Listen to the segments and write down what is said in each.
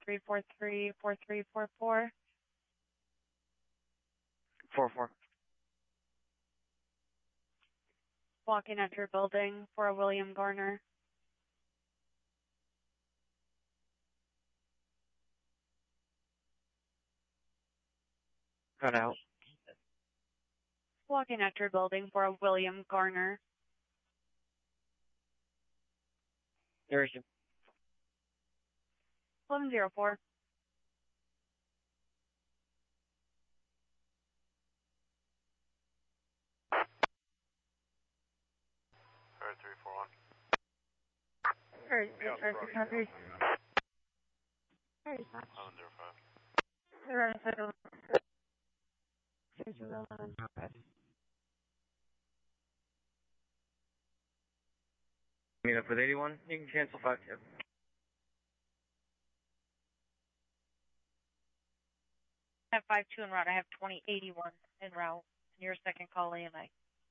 4343-4344. 4-4. Walking at your building for a William Garner. Cut out. Walking at your building for a William Garner. There is you. 1104. Alright, 341. Alright, 600. Alright, 1105. Meet up with 81. You can cancel 5-2. I have 52 en route. I have 2081 en route. And your second call AMA.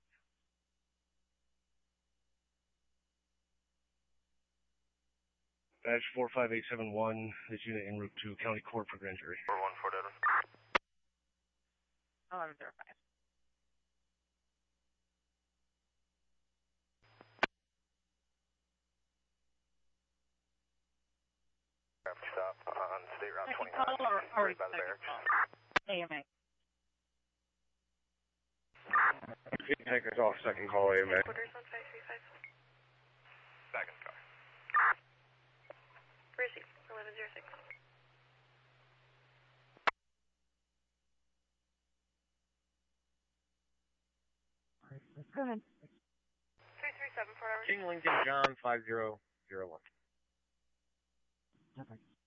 Badge 45871, this unit en route to County Court for grand jury. 414 Denver. 1105. Stop on State Route Second 29. call or Right by the second barracks. call? AMA. Tankers off, second call AMA. Quarters on 535. Back in the car. Where is he? 1106. Go ahead. 337 4 hours. King Lincoln John 5001. Perfect.